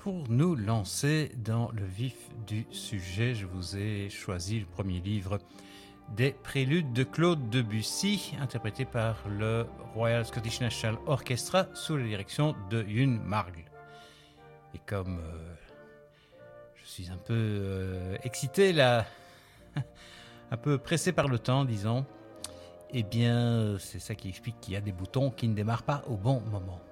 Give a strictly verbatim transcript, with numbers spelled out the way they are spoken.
pour nous lancer dans le vif du sujet, je vous ai choisi le premier livre des Préludes de Claude Debussy, interprété par le Royal Scottish National Orchestra sous la direction de Ewan Margles. Et comme euh, je suis un peu euh, excité là, un peu pressé par le temps, disons, eh bien c'est ça qui explique qu'il y a des boutons qui ne démarrent pas au bon moment.